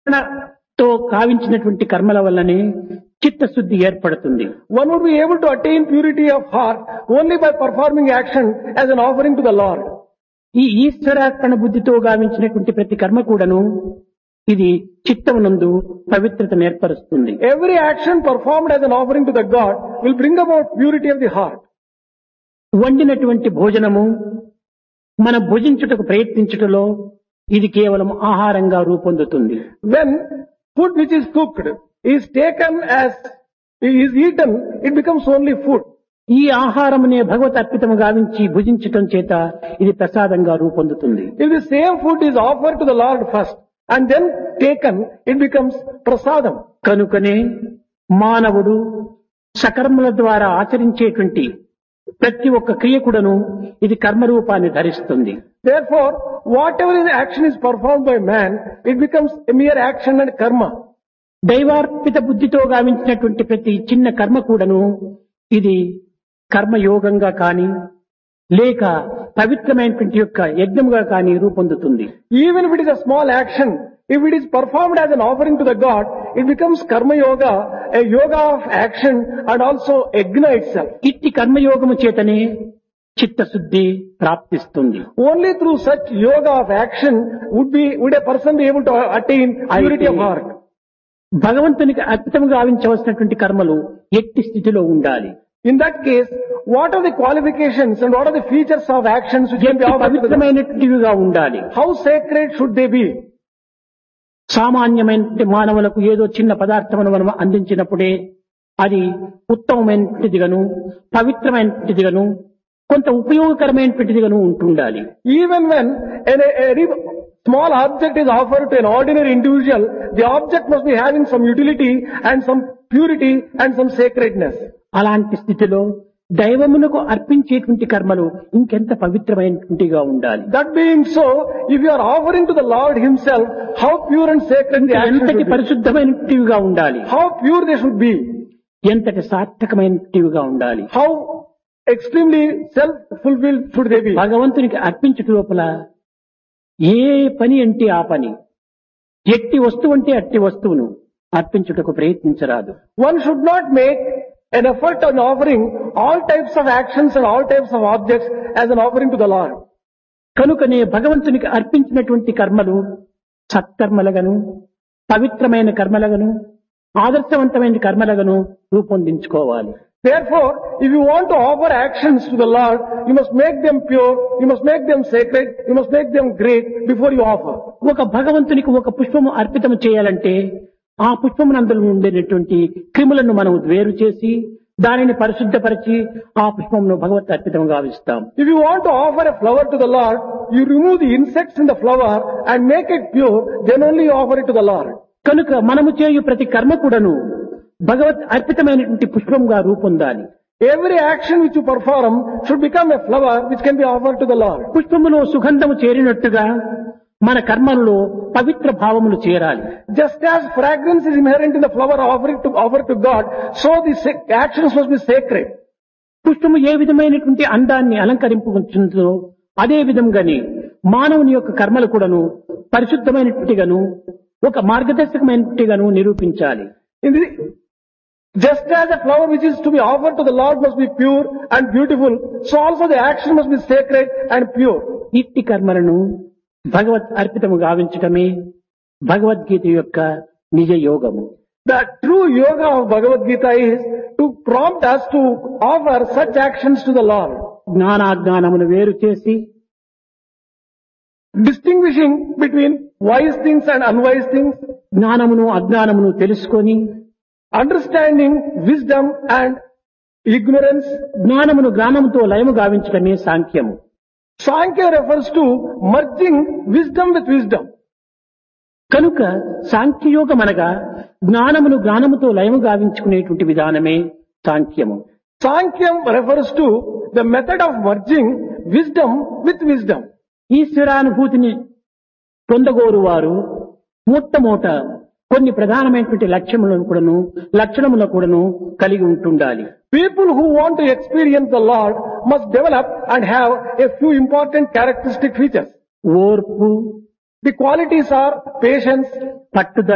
తో కావించినటువంటి కర్మల వల్లనే చిత్తశుద్ధి ఏర్పడుతుంది. One would be able to attain purity of heart only by performing action as an offering to the Lord. ఈ ఈశ్వరార్పణ బుద్ధితో గావించినటువంటి ప్రతి కర్మ కూడాను ఇది చిత్తమునందు పవిత్రతను ఏర్పరుస్తుంది. Every action performed as an offering to the God will bring about purity of the heart. వండినటువంటి భోజనము మనం భుజించుటకు ప్రయత్నించుటలో ఇది కేవలం ఆహారంగా రూపొందుతుంది. When food which is cooked is taken as is eaten, it becomes only food. ఈ ఆహారమునే భగవత్ అర్పితము గావించి భుజించటం చేత ఇది ప్రసాదంగా రూపొందుతుంది. If the same food is offered to the Lord first and then taken, it becomes prasadam. కనుకనే మానవుడు సకర్మల ద్వారా ఆచరించేటువంటి ప్రతి ఒక్క క్రియకుడను ఇది కర్మరూపాన్ని ధరిస్తుంది. Therefore, whatever action is performed by man, it becomes a mere action and karma. దైవార్పిత బుద్ధితో గావించినటువంటి ప్రతి చిన్న కర్మ కూడాను ఇది కర్మయోగంగా కాని లేక పవిత్రమైనటువంటి యొక్క యజ్ఞంగా కాని రూపొందుతుంది. Even if it is a small action, if it is performed as an offering to the God, it becomes karma yoga, a yoga of action and also yajna itself. ఇట్టి కర్మయోగము చేతనే చిత్తశుద్ధి ప్రాప్తిస్తుంది. Only through such yoga of action would a person be able to attain purity of heart. భగవంతునికి అర్పితముగా గావించవలసినటువంటి కర్మలు ఎట్టి స్థితిలో ఉండాలి. In that case, what are the qualifications and what are the features of actions which can be offered to the God? పవిత్రమైనటువంటివిగా ఉండాలి. How sacred should they be? సామాన్యమైన మానవులకు ఏదో చిన్న పదార్థమును మనం అందించినప్పుడే అది ఉత్తమమైనటువంటిదిగాను పవిత్రమైనటువంటిదిగాను కొంత ఉపయోగకరమైనటువంటిదిగాను ఉంటుండాలి. Even when a small object is offered to an ordinary individual, the object must be having some utility and some purity and some sacredness. అలాంటి స్థితిలో దైవమునకు అర్పించేటువంటి కర్మలు ఇంకెంత పవిత్రమైనటువంటిగా ఉండాలి. That being so, if you are offering to the Lord himself, how pure and sacred the action should ఎంతటి be. పరిశుద్ధమైనటువంటివిగా ఉండాలి. How pure they should be. ఎంతటి సార్థకమైనటువంటివిగా ఉండాలి. How extremely self-fulfilled should they be. భగవంతునికి అర్పించుట లోపల ఏ పని అంటే ఆ పని, ఎట్టి వస్తువు అంటే అట్టి వస్తువును అర్పించుటకు ప్రయత్నించరాదు. One should not make an effort on offering all types of actions and all types of objects as an offering to the Lord. కనుకనే భగవంతునికి అర్పించినటువంటి కర్మలు సత్కర్మలగను పవిత్రమైన కర్మలగను ఆదర్శవంతమైన కర్మలగను రూపొందించుకోవాలి. Therefore, if you want to offer actions to the Lord, you must make them pure, you must make them sacred, you must make them great before you offer. ఒక భగవంతునికి ఒక పుష్పము అర్పితము చేయాలంటే ఆ పుష్పమునందులో ఉండేటువంటి క్రిములను మనం వేరు చేసి దానిని పరిశుద్ధపరిచి ఆ పుష్పమును భగవత్ అర్పితంగా గావిస్తాం. If you want to offer a flower to the Lord, you remove the insects in the flower and make it pure, then only you offer it to the Lord. కనుక మనము చేయు ప్రతి కర్మ కూడాను భగవత్ అర్పితమైనటువంటి పుష్పంగా రూపొందాలి. Every action which you perform should become a flower which can be offered to the Lord. పుష్పములో సుగంధము చేరినట్టుగా మన కర్మల్లో పవిత్ర భావములు చేరాలి. Just as fragrance is inherent in the flower offered to God, so the actions must be sacred. పుష్పము ఏ విధమైనటువంటి అందాన్ని అలంకరింపుకుంటుందో అదే విధంగానే మానవుని యొక్క కర్మలు కూడాను పరిశుద్ధమైనట్టుగాను ఒక మార్గదర్శకమైనట్టుగాను నిరూపించాలి. Just as a flower which is to be offered to the Lord must be pure and beautiful, so also the action must be sacred and pure. ఇట్టి కర్మలను భగవత్ అర్పితము గావించటమే భగవద్గీత యొక్క నిజ యోగము. The true yoga of Bhagavad Gita is to prompt us to offer such actions to the Lord. జ్ఞానాజ్ఞానమును వేరు చేసి Distinguishing between wise things and unwise things, జ్ఞానమును అజ్ఞానమును తెలుసుకొని understanding wisdom and ignorance. జ్ఞానమును జ్ఞానముతో లయము గావించటమే సాంఖ్యము. Sankhya refers to merging wisdom with wisdom. కనుక సాంఖ్యయోగం అనగా జ్ఞానమును జ్ఞానముతో లయము గావించుకునేటువంటి విధానమే సాంఖ్యము. Sankhya refers to the method of merging wisdom with wisdom. ఈశ్వరానుభూతిని పొందగోరు వారు మొట్టమొదట కొన్ని ప్రధానమైనటువంటి లక్షణములను కూడాను కలిగి ఉంటుండాలి. People who want to experience the Lord must develop and have a few important characteristic features. ఓర్పు, The qualities are patience, పట్టుదల,